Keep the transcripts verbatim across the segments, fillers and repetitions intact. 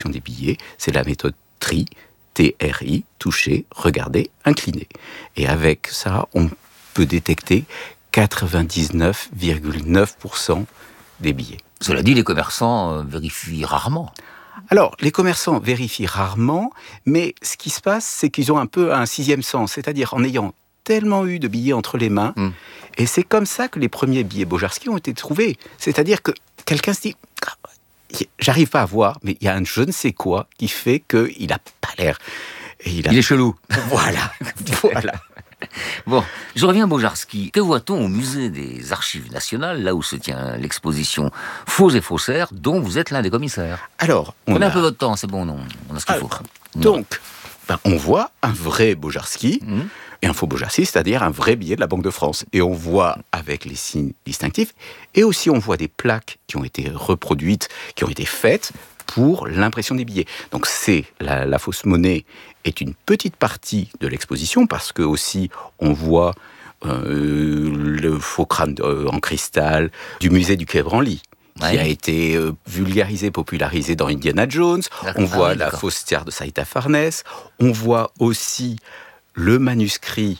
des billets, c'est la méthode tri, T R I, toucher, regarder, incliner. Et avec ça, on peut détecter quatre-vingt-dix-neuf virgule neuf pour cent des billets. Cela dit, les commerçants euh, vérifient rarement. Alors, les commerçants vérifient rarement, mais ce qui se passe, c'est qu'ils ont un peu un sixième sens, c'est-à-dire en ayant tellement eu de billets entre les mains, mm. et c'est comme ça que les premiers billets Bojarski ont été trouvés. C'est-à-dire que quelqu'un se dit, j'arrive pas à voir, mais il y a un je ne sais quoi qui fait qu'il n'a pas l'air. Et il, a... il est chelou. Voilà, voilà. Bon, je reviens à Bojarski. Que voit-on au musée des Archives nationales, là où se tient l'exposition Faux et faussaires, dont vous êtes l'un des commissaires? Alors, on Prenez a... un peu votre temps, c'est bon, non, on a ce qu'il Alors, faut. Donc, ben, on voit un vrai Bojarski, mmh. et un faux Bojarski, c'est-à-dire un vrai billet de la Banque de France. Et on voit avec les signes distinctifs, et aussi on voit des plaques qui ont été reproduites, qui ont été faites pour l'impression des billets. Donc c'est la, la fausse monnaie est une petite partie de l'exposition, parce que aussi on voit euh, le faux crâne euh, en cristal du musée du Quai Branly, ouais. qui a été euh, vulgarisé, popularisé dans Indiana Jones. D'accord. On voit ah oui, la d'accord. fausse tiare de Saïta Farnèse. On voit aussi le manuscrit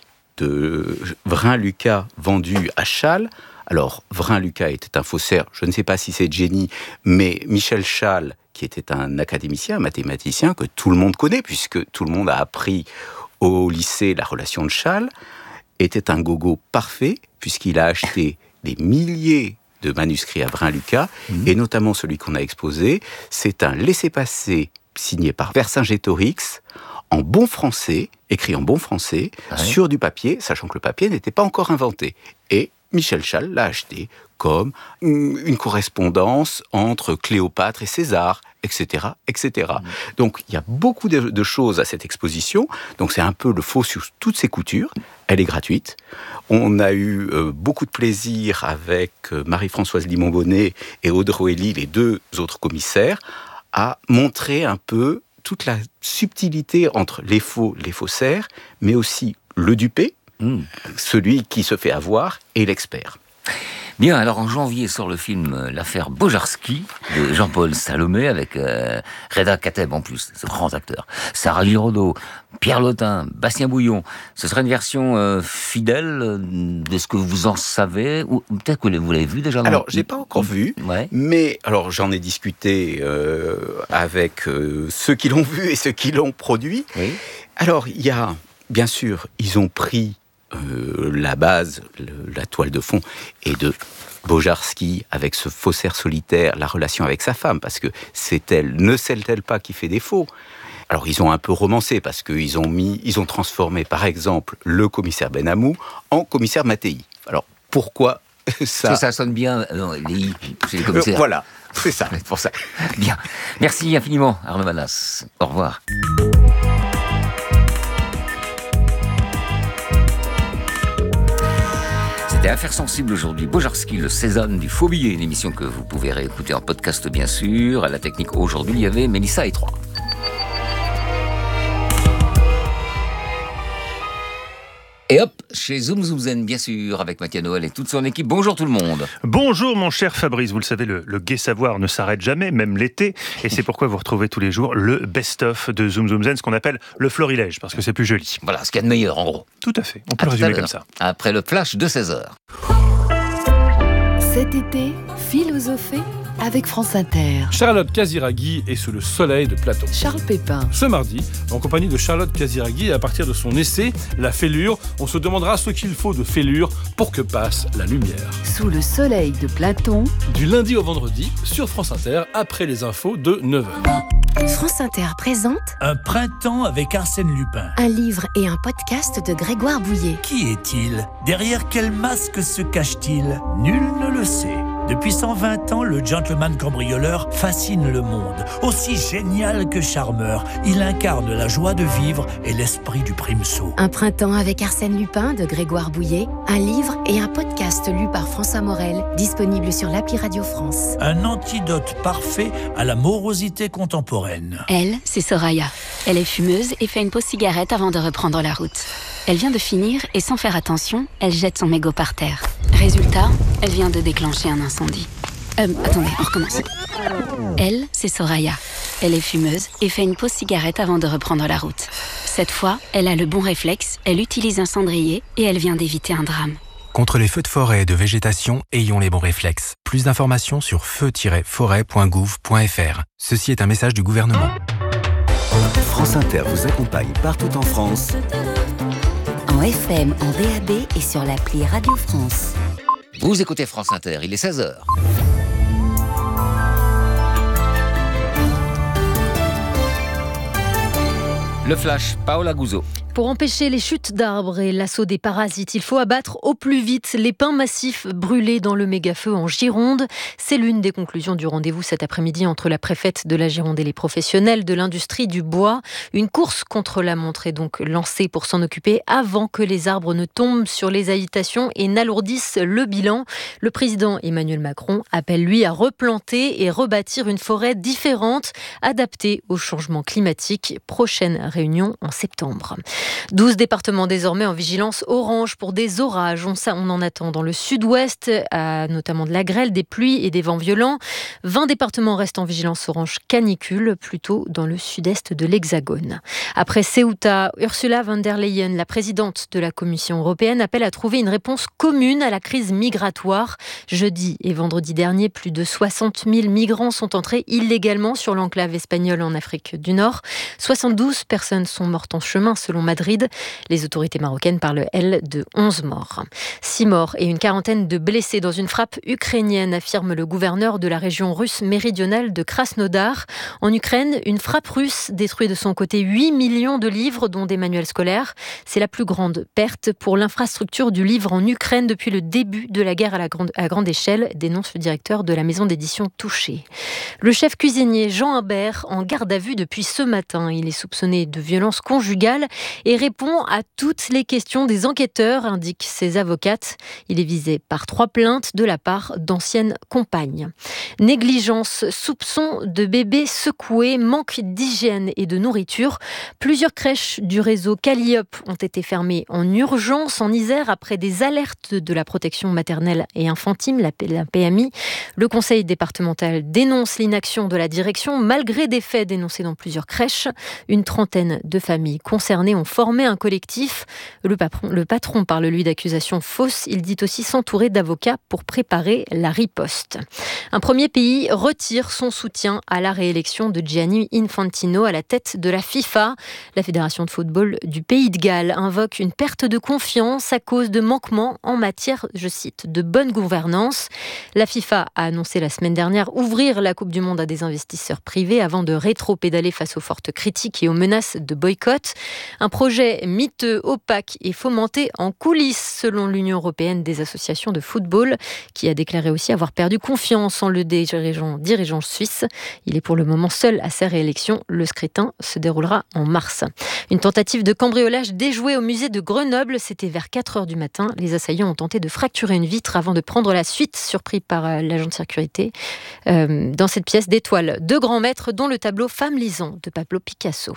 de Vrin-Lucas vendu à Chasles. Alors, Vrin-Lucas était un faussaire, je ne sais pas si c'est Jenny, mais Michel Chasles, qui était un académicien, un mathématicien que tout le monde connaît, puisque tout le monde a appris au lycée la relation de Chasles, était un gogo parfait, puisqu'il a acheté des milliers de manuscrits à Vrin-Lucas, mmh. et notamment celui qu'on a exposé, c'est un laissez-passer signé par Vercingétorix, en bon français, écrit en bon français, ah ouais. sur du papier, sachant que le papier n'était pas encore inventé. Et Michel Chasles l'a acheté comme une correspondance entre Cléopâtre et César, et cetera, et cetera. Mmh. Donc, il y a beaucoup de, de choses à cette exposition. Donc, c'est un peu le faux sur toutes ses coutures. Elle est gratuite. On a eu euh, beaucoup de plaisir avec euh, Marie-Françoise Limon-Bonnet et Audrey Elie, les deux autres commissaires, à montrer un peu toute la subtilité entre les faux, les faussaires, mais aussi le dupé, mmh. celui qui se fait avoir, et l'expert. Bien, alors en janvier sort le film L'affaire Bojarski de Jean-Paul Salomé avec euh, Reda Kateb en plus, ce grand acteur, Sarah Giraudot, Pierre Lotin, Bastien Bouillon. Ce serait une version euh, fidèle de ce que vous en savez, ou peut-être que vous l'avez vu déjà. Alors, j'ai pas encore vu, ouais. mais alors j'en ai discuté euh, avec euh, ceux qui l'ont vu et ceux qui l'ont produit. Oui. Alors, il y a, bien sûr, ils ont pris Euh, la base, le, la toile de fond, et de Bojarski avec ce faussaire solitaire, la relation avec sa femme, parce que c'est elle, ne sait-elle pas qui fait des faux. Alors ils ont un peu romancé, parce qu'ils ont mis, ils ont transformé par exemple le commissaire Benamou en commissaire Mattei. Alors pourquoi ça Parce que ça sonne bien, non, les, chez les commissaires. Euh, voilà, c'est ça, c'est pour ça. Bien, merci infiniment Arnaud Manas. Au revoir. C'était Affaires sensibles aujourd'hui. Bojarski, le Cézanne du faux billet, une émission que vous pouvez réécouter en podcast bien sûr. À la technique aujourd'hui, il y avait Mélissa et trois. Et hop, chez Zoom Zoom Zen, bien sûr, avec Mathieu Noël et toute son équipe. Bonjour tout le monde. Bonjour mon cher Fabrice, vous le savez, le, le gai savoir ne s'arrête jamais, même l'été. Et c'est pourquoi vous retrouvez tous les jours le best-of de Zoom Zoom Zen, ce qu'on appelle le florilège, parce que c'est plus joli. Voilà, ce qu'il y a de meilleur en gros. Tout à fait, on peut le résumer comme ça. Après le flash de seize heures. Cet été, philosophée avec France Inter. Charlotte Casiraghi est sous le soleil de Platon. Charles Pépin. Ce mardi, en compagnie de Charlotte Casiraghi, et à partir de son essai « La fêlure », on se demandera ce qu'il faut de fêlure pour que passe la lumière. Sous le soleil de Platon. Du lundi au vendredi, sur France Inter, après les infos de neuf heures. France Inter présente Un printemps avec Arsène Lupin. Un livre et un podcast de Grégoire Bouillet. Qui est-il ? Derrière quel masque se cache-t-il ? Nul ne le sait. Depuis cent vingt ans, le gentleman cambrioleur fascine le monde. Aussi génial que charmeur, il incarne la joie de vivre et l'esprit du primesaut. Un printemps avec Arsène Lupin de Grégoire Bouillet, un livre et un podcast lu par François Morel, disponible sur l'appli Radio France. Un antidote parfait à la morosité contemporaine. Elle, c'est Soraya. Elle est fumeuse et fait une pause cigarette avant de reprendre la route. Elle vient de finir et sans faire attention, elle jette son mégot par terre. Résultat, elle vient de déclencher un incendie. Euh, attendez, on recommence. Elle, c'est Soraya. Elle est fumeuse et fait une pause cigarette avant de reprendre la route. Cette fois, elle a le bon réflexe, elle utilise un cendrier et elle vient d'éviter un drame. Contre les feux de forêt et de végétation, ayons les bons réflexes. Plus d'informations sur feu tiret forêt point gouv point f r. Ceci est un message du gouvernement. France Inter vous accompagne partout en France. En F M, en D A B et sur l'appli Radio France. Vous écoutez France Inter, il est seize heures. Le Flash, Paola Guzzo. Pour empêcher les chutes d'arbres et l'assaut des parasites, il faut abattre au plus vite les pins massifs brûlés dans le méga-feu en Gironde. C'est l'une des conclusions du rendez-vous cet après-midi entre la préfète de la Gironde et les professionnels de l'industrie du bois. Une course contre la montre est donc lancée pour s'en occuper avant que les arbres ne tombent sur les habitations et n'alourdissent le bilan. Le président Emmanuel Macron appelle lui à replanter et rebâtir une forêt différente, adaptée au changement climatique. Prochaine réunion en septembre. douze départements désormais en vigilance orange pour des orages. On, ça, on en attend dans le sud-ouest, euh, notamment de la grêle, des pluies et des vents violents. vingt départements restent en vigilance orange canicule, plutôt dans le sud-est de l'Hexagone. Après Ceuta, Ursula von der Leyen, la présidente de la Commission européenne, appelle à trouver une réponse commune à la crise migratoire. Jeudi et vendredi dernier, plus de soixante mille migrants sont entrés illégalement sur l'enclave espagnole en Afrique du Nord. soixante-douze personnes sont mortes en chemin, selon Madrid. Les autorités marocaines parlent, elles, de onze morts. Six morts et une quarantaine de blessés dans une frappe ukrainienne, affirme le gouverneur de la région russe méridionale de Krasnodar. En Ukraine, une frappe russe détruit de son côté huit millions de livres, dont des manuels scolaires. C'est la plus grande perte pour l'infrastructure du livre en Ukraine depuis le début de la guerre à, la grande, à grande échelle, dénonce le directeur de la maison d'édition touchée. Le chef cuisinier Jean Imbert, en garde à vue depuis ce matin. Il est soupçonné de violence conjugale et répond à toutes les questions des enquêteurs, indiquent ses avocates. Il est visé par trois plaintes de la part d'anciennes compagnes. Négligence, soupçon de bébés secoués, manque d'hygiène et de nourriture. Plusieurs crèches du réseau Calliope ont été fermées en urgence en Isère après des alertes de la protection maternelle et infantile, la P M I. Le conseil départemental dénonce l'inaction de la direction malgré des faits dénoncés dans plusieurs crèches. Une trentaine de familles concernées ont formé un collectif. Le patron, le patron parle lui d'accusations fausses. Il dit aussi s'entourer d'avocats pour préparer la riposte. Un premier pays retire son soutien à la réélection de Gianni Infantino à la tête de la FIFA. La Fédération de football du Pays de Galles invoque une perte de confiance à cause de manquements en matière, je cite, de bonne gouvernance. La FIFA a annoncé la semaine dernière ouvrir la Coupe du Monde à des investisseurs privés avant de rétro-pédaler face aux fortes critiques et aux menaces de boycott. Un projet miteux, opaque et fomenté en coulisses, selon l'Union européenne des associations de football, qui a déclaré aussi avoir perdu confiance en le dirigeant, dirigeant suisse. Il est pour le moment seul à sa réélection. Le scrutin se déroulera en mars. Une tentative de cambriolage déjouée au musée de Grenoble. C'était vers quatre heures du matin. Les assaillants ont tenté de fracturer une vitre avant de prendre la suite, surpris par euh, l'agent de sécurité. Euh, dans cette pièce, des toiles de grands maîtres, dont le tableau Femme lisant de Pablo Picasso.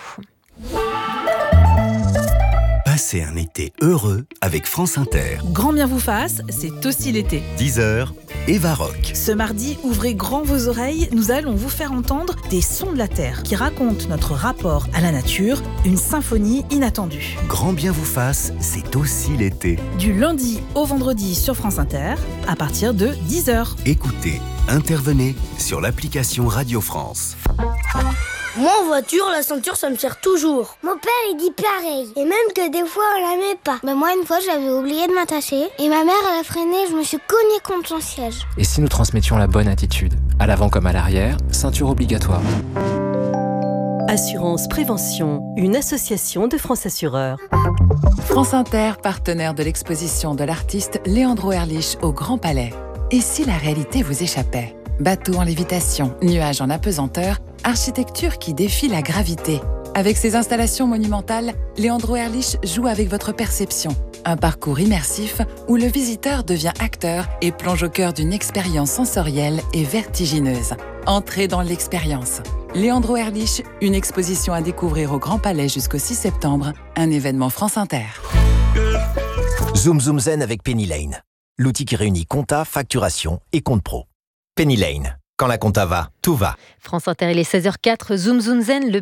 Passez un été heureux avec France Inter. Grand bien vous fasse, c'est aussi l'été. dix heures, Eva Rock. Ce mardi, ouvrez grand vos oreilles, nous allons vous faire entendre des sons de la Terre qui racontent notre rapport à la nature, une symphonie inattendue. Grand bien vous fasse, c'est aussi l'été. Du lundi au vendredi sur France Inter, à partir de dix heures. Écoutez, intervenez sur l'application Radio France. Moi en voiture, la ceinture ça me sert toujours. Mon père il dit pareil. Et même que des fois on la met pas. Bah moi une fois j'avais oublié de m'attacher. Et ma mère elle a freiné, je me suis cognée contre son siège. Et si nous transmettions la bonne attitude, à l'avant comme à l'arrière, ceinture obligatoire. Assurance Prévention, une association de France Assureurs. France Inter, partenaire de l'exposition de l'artiste Leandro Erlich au Grand Palais. Et si la réalité vous échappait ? Bateau en lévitation, nuages en apesanteur, architecture qui défie la gravité. Avec ses installations monumentales, Leandro Erlich joue avec votre perception. Un parcours immersif où le visiteur devient acteur et plonge au cœur d'une expérience sensorielle et vertigineuse. Entrez dans l'expérience. Leandro Erlich, une exposition à découvrir au Grand Palais jusqu'au six septembre, un événement France Inter. Zoom Zoom Zen avec Penny Lane. L'outil qui réunit compta, facturation et compte pro. Penny Lane, Quand la compta va, tout va. France Inter, il est seize heures zéro quatre, Zoom Zoom Zen, le